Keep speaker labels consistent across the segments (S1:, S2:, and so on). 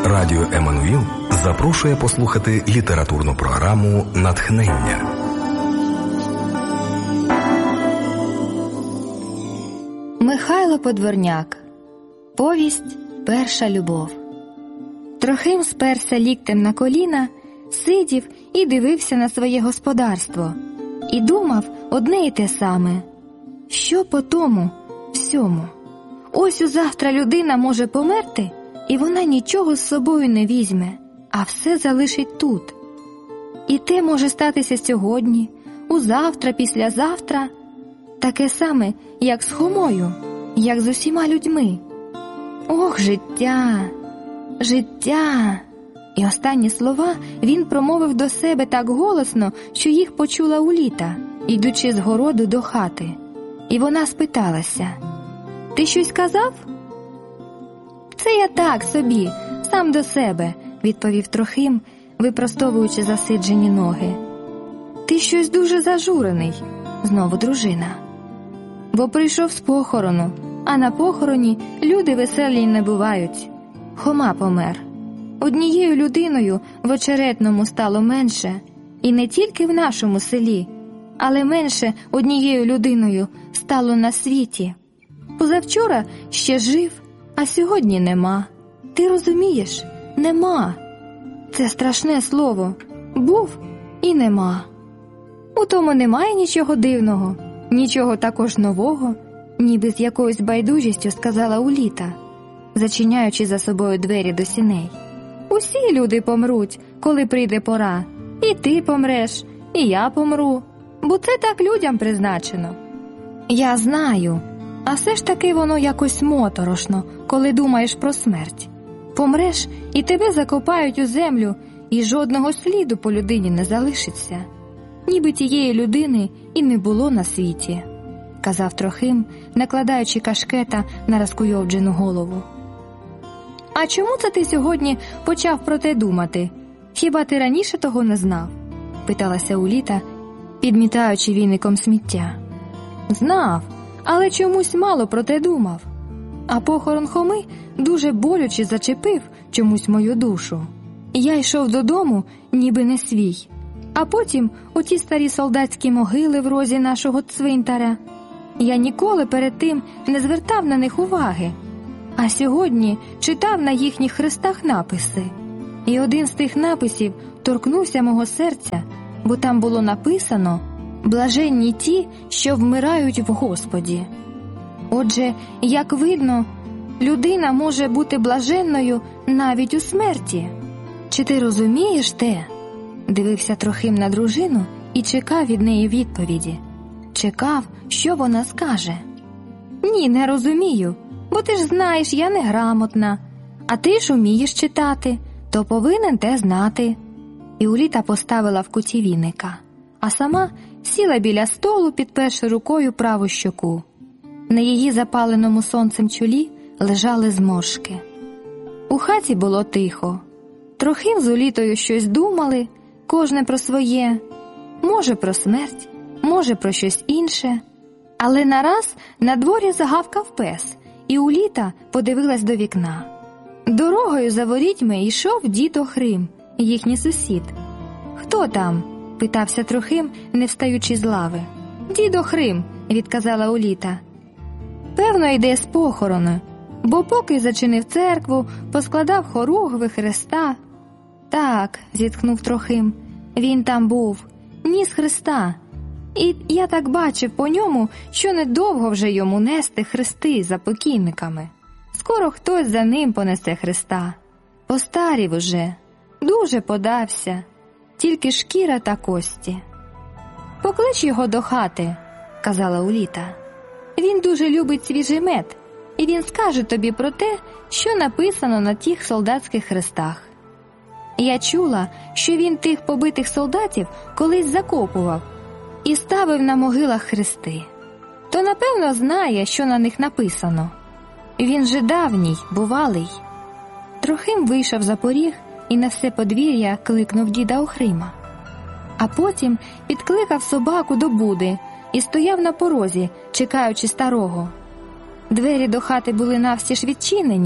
S1: Радіо Еммануїл запрошує послухати літературну програму «Натхнення».
S2: Михайло Подворняк. Повість «Перша любов». Трохим сперся ліктем на коліна, сидів і дивився на своє господарство. І думав одне й те саме. Що по тому всьому? Ось узавтра людина може померти, і вона нічого з собою не візьме, а все залишить тут. І те може статися сьогодні, узавтра, післязавтра. Таке саме, як з Хомою, як з усіма людьми. Ох, життя! Життя! І останні слова він промовив до себе так голосно, що їх почула Уліта, йдучи з городу до хати. І вона спиталася: «Ти щось казав?» «Це я так собі, сам до себе», – відповів Трохим, випростовуючи засиджені ноги. «Ти щось дуже зажурений», – знову дружина. «Бо прийшов з похорону, а на похороні люди веселі не бувають. Хома помер. Однією людиною в Очеретному стало менше, і не тільки в нашому селі, але менше однією людиною стало на світі. Позавчора ще жив, а сьогодні нема. Ти розумієш? Нема. Це страшне слово. Був і нема. У тому немає нічого дивного, нічого також нового», ніби з якоюсь байдужістю сказала Уліта, зачиняючи за собою двері до сіней. «Усі люди помруть, коли прийде пора. І ти помреш, і я помру, бо це так людям призначено». «Я знаю, а все ж таки воно якось моторошно, коли думаєш про смерть. Помреш, і тебе закопають у землю, і жодного сліду по людині не залишиться. Ніби тієї людини і не було на світі», – казав Трохим, накладаючи кашкета на розкуйовджену голову. «А чому це ти сьогодні почав про те думати? Хіба ти раніше того не знав?» – питалася Уліта, підмітаючи віником сміття. «Знав, але чомусь мало про те думав. А похорон Хоми дуже болюче зачепив чомусь мою душу. Я йшов додому, ніби не свій. А потім оті старі солдатські могили в розі нашого цвинтаря. Я ніколи перед тим не звертав на них уваги. А сьогодні читав на їхніх хрестах написи. І один з тих написів торкнувся мого серця, бо там було написано: «Блаженні ті, що вмирають в Господі». Отже, як видно, людина може бути блаженною навіть у смерті. Чи ти розумієш те? Дивився Трохим на дружину і чекав від неї відповіді. Чекав, що вона скаже. «Ні, не розумію, бо ти ж знаєш, я неграмотна. А ти ж умієш читати, то повинен те знати». І Уліта поставила в куті віника, а сама сіла біля столу, підперши рукою праву щоку. На її запаленому сонцем чолі лежали зморшки. У хаті було тихо. Трохим з Улітою щось думали, кожне про своє. Може про смерть, може про щось інше. Але нараз на дворі загавкав пес, і Уліта подивилась до вікна. Дорогою за ворітьми йшов дід Охрим, їхній сусід. «Хто там?» – питався Трохим, не встаючи з лави. «Дід Охрим», – відказала Уліта. «Певно, йде з похорону, бо поки зачинив церкву, поскладав хоругви, хреста». «Так», – зітхнув Трохим, – «він там був, ніс хреста. І я так бачив по ньому, що недовго вже йому нести хрести за покійниками. Скоро хтось за ним понесе хреста. Постарів уже, дуже подався, тільки шкіра та кості». «Поклич його до хати», – казала Уліта. «Він дуже любить свіжий мед, і він скаже тобі про те, що написано на тих солдатських хрестах. Я чула, що він тих побитих солдатів колись закопував і ставив на могилах хрести. То, напевно, знає, що на них написано. Він же давній, бувалий». Трохим вийшов за поріг і на все подвір'я кликнув діда Охрима. А потім підкликав собаку до буди і стояв на порозі, чекаючи старого. Двері до хати були навстіж відчинені,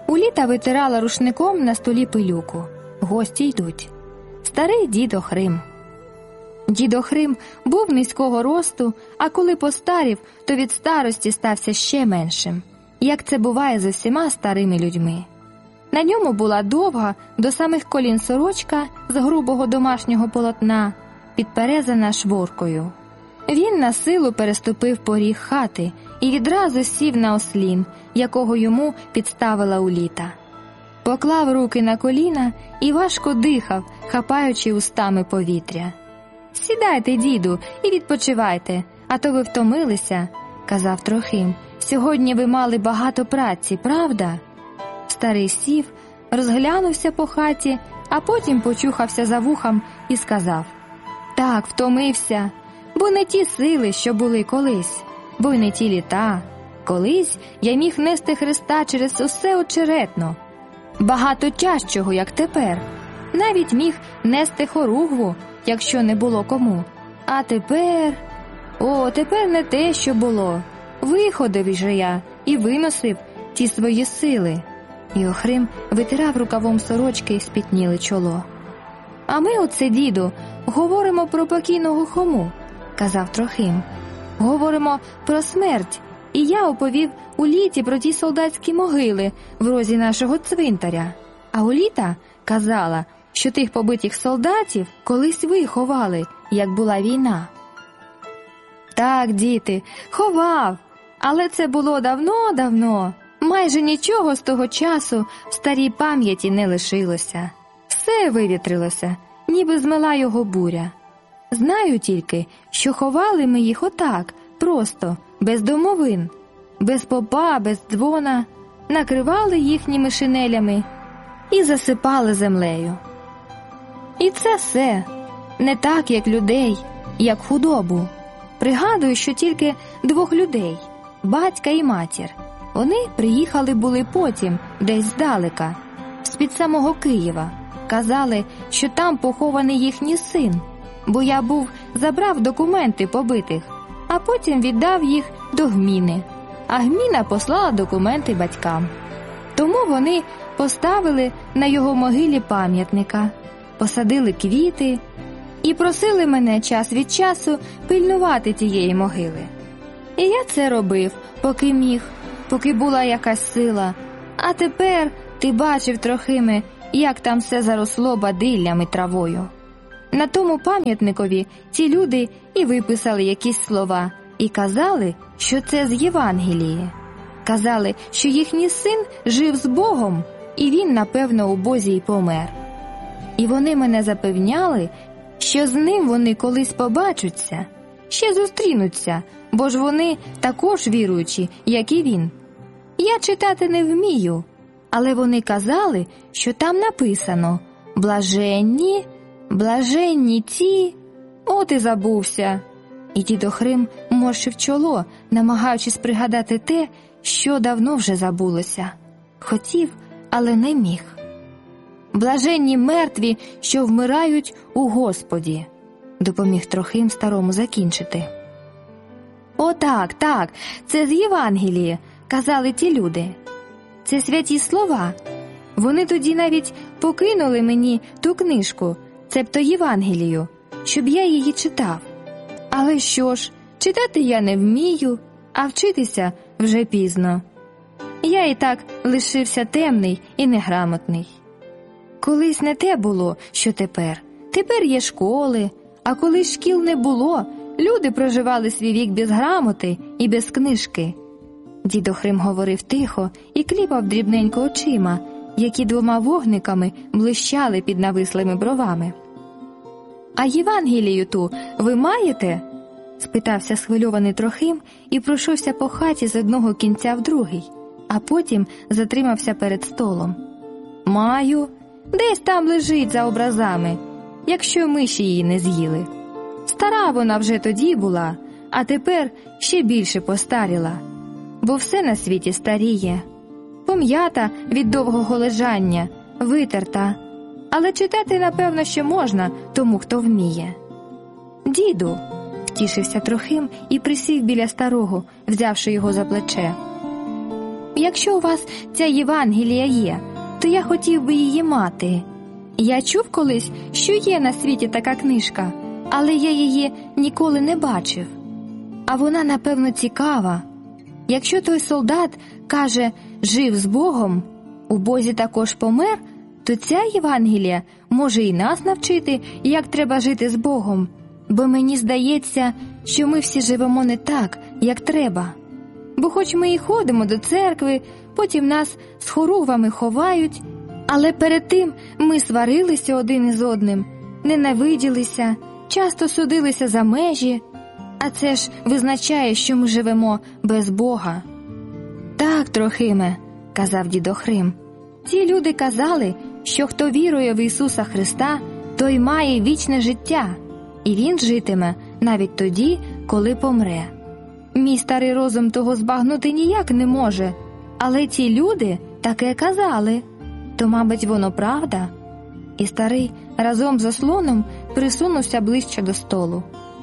S2: Уліта витирала рушником на столі пилюку. Гості йдуть. Старий дідо Хрим. Дідо Хрим був низького росту, а коли постарів, то від старості стався ще меншим, як це буває з усіма старими людьми. На ньому була довга, до самих колін сорочка з грубого домашнього полотна, підперезана шворкою. Він на силу переступив поріг хати і відразу сів на ослін, якого йому підставила Уліта. Поклав руки на коліна і важко дихав, хапаючи устами повітря. «Сідайте, діду, і відпочивайте, а то ви втомилися», – казав Трохим. «Сьогодні ви мали багато праці, правда?» Старий сів, розглянувся по хаті, а потім почухався за вухом і сказав: «Так, втомився, бо не ті сили, що були колись, бо й не ті літа. Колись я міг нести Христа через усе очеретно, багато тяжчого, як тепер. Навіть міг нести хоругву, якщо не було кому. А тепер... тепер не те, що було. Виходив же я і виносив ті свої сили». І Охрим витирав рукавом сорочки спітніле чоло. «А ми оце, діду, говоримо про покійного Хому», – казав Трохим. «Говоримо про смерть, і я оповів Уліті про ті солдатські могили в розі нашого цвинтаря. А Уліта казала, що тих побитих солдатів колись ви ховали, як була війна». «Так, діти, ховав, але це було давно-давно. Майже нічого з того часу в старій пам'яті не лишилося. Все вивітрилося, ніби змила його буря. Знаю тільки, що ховали ми їх отак, просто, без домовин, без попа, без дзвона, накривали їхніми шинелями і засипали землею. І це все, не так, як людей, як худобу. Пригадую, що тільки 2 людей, батька і матір. Вони приїхали були потім, десь здалека, з-під самого Києва. Казали, що там похований їхній син, бо я забрав документи побитих, а потім віддав їх до Гміни. А Гміна послала документи батькам. Тому вони поставили на його могилі пам'ятника, посадили квіти і просили мене час від часу пильнувати тієї могили. І я це робив, поки міг, поки була якась сила. А тепер ти бачив, Трохиме, як там все заросло бадиллям і травою. На тому пам'ятникові ці люди і виписали якісь слова, і казали, що це з Євангелії. Казали, що їхній син жив з Богом, і він, напевно, у Бозі й помер. І вони мене запевняли, що з ним вони колись побачаться, ще зустрінуться, бо ж вони також віруючі, як і він. Я читати не вмію, але вони казали, що там написано «блаженні, блаженні ті». От і забувся. І дідо Хрим морщив чоло, намагаючись пригадати те, що давно вже забулося. Хотів, але не міг. «Блаженні мертві, що вмирають у Господі», – допоміг Трохим старому закінчити. «О, так, це з Євангелії», – казали ті люди. «Це святі слова. Вони тоді навіть покинули мені ту книжку, цебто Євангелію, щоб я її читав. Але що ж, читати я не вмію, а вчитися вже пізно. Я і так лишився темний і неграмотний. Колись не те було, що тепер. Тепер є школи, а коли шкіл не було, люди проживали свій вік без грамоти і без книжки». Дідо Хрим говорив тихо і кліпав дрібненько очима, які 2 вогниками блищали під навислими бровами. «А Євангелію ту ви маєте?» – спитався схвильований Трохим і пройшовся по хаті з одного кінця в другий, а потім затримався перед столом. «Маю. Десь там лежить за образами, якщо миші її не з'їли. Стара вона вже тоді була, а тепер ще більше постаріла, бо все на світі старіє. Пом'ята від довгого лежання, витерта, але читати, напевно, ще можна тому, хто вміє». «Діду», – втішився Трохим і присів біля старого, взявши його за плече. якщо у вас ця Євангелія є, то я хотів би її мати. Я чув колись, що є на світі така книжка, але я її ніколи не бачив. А вона, напевно, цікава. Якщо той солдат каже «жив з Богом», у Бозі також помер, то ця Євангелія може і нас навчити, як треба жити з Богом. Бо мені здається, що ми всі живемо не так, як треба. Бо хоч ми і ходимо до церкви, потім нас з хоругвами ховають, але перед тим ми сварилися один із одним, ненавиділися, часто судилися за межі, а це ж визначає, що ми живемо без Бога. «Так, Трохиме», – казав дідо Хрим, – «ці люди казали, що хто вірує в Ісуса Христа, той має вічне життя, і він житиме навіть тоді, коли помре. Мій старий розум того збагнути ніяк не може, але ці люди таке казали, то, мабуть, воно правда». І старий разом з ослоном присунувся ближче до столу.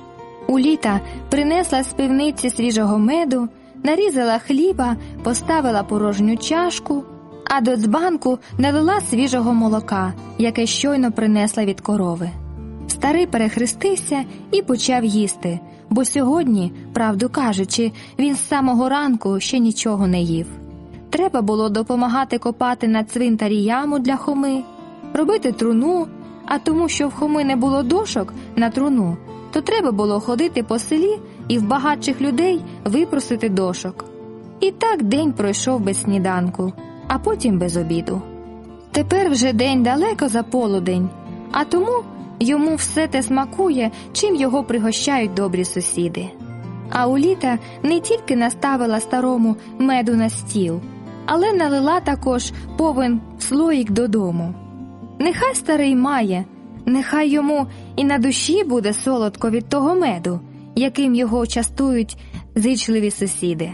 S2: Уліта принесла з пивниці свіжого меду, нарізала хліба, поставила порожню чашку, а до дзбанку налила свіжого молока, яке щойно принесла від корови. Старий перехрестився і почав їсти, бо сьогодні, правду кажучи, він з самого ранку ще нічого не їв. Треба було допомагати копати на цвинтарі яму для Хоми, робити труну, а тому, що в Хоми не було дошок на труну, то треба було ходити по селі і в багатших людей випросити дошок. І так день пройшов без сніданку, а потім без обіду. Тепер вже день далеко за полудень, а тому йому все те смакує, чим його пригощають добрі сусіди. А Уліта не тільки наставила старому меду на стіл, але налила також повен слоїк додому. Нехай старий має, нехай йому і на душі буде солодко від того меду, яким його частують зичливі сусіди.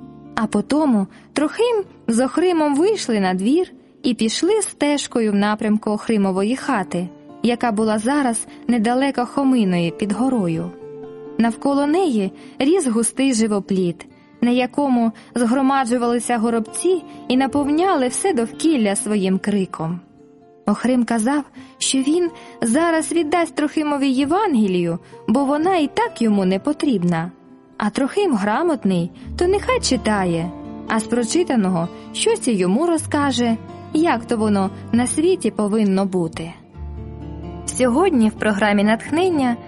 S2: А потому Трохим з Охримом вийшли на двір і пішли стежкою в напрямку Охримової хати, яка була зараз недалеко Хоминої під горою. Навколо неї ріс густий живопліт, на якому згромаджувалися горобці і наповняли все довкілля своїм криком. Охрим казав, що він зараз віддасть Трохимові Євангелію, бо вона і так йому не потрібна. А Трохим грамотний, то нехай читає, а з прочитаного щось і йому розкаже, як то воно на світі повинно бути. Сьогодні в програмі «Натхнення»